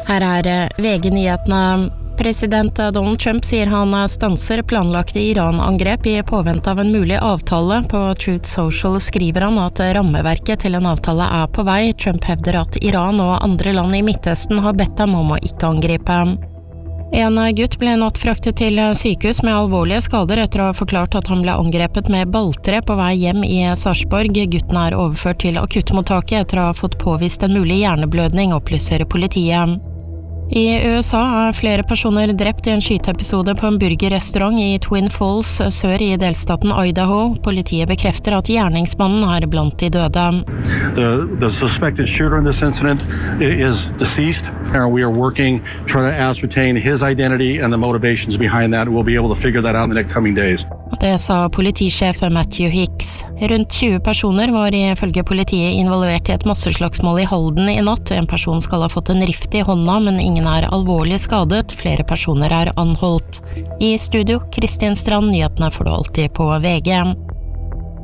Her VG-nyhetene. President Donald Trump sier han stanser planlagte Iran-angrep i påvente av en mulig avtale. På Truth Social skriver han at rammeverket til en avtale på vei. Trump hevder at Iran og andre land i Midtøsten har bedt ham om å ikke angripe. En gutt ble natt fraktet til sykehus med alvorlige skader etter å ha forklart at han ble angrepet med balltre på vei hjem i Sarpsborg. Gutten overført til akuttmottaket etter å ha fått påvist en mulig hjerneblødning, opplyser politiet. I USA flere personer drept i en skyteepisode på en burgerrestaurant i Twin Falls, sør i delstaten Idaho. Politiet bekrefter at gjerningsmannen blant de døde. The suspected shooter in this incident is deceased. We are working trying to ascertain his identity and the motivations behind that. We'll be able to figure that out in the next coming days. Det sa politisjef Matthew Hicks. Rundt 20 personer var ifølge politiet involvert i et masseslagsmål i Halden i natt. En person skal ha fått en rift i hånda, men ingen alvorlig skadet. Flere personer anholdt. I studio, Kristin Strand, nyhetene får du alltid på VG.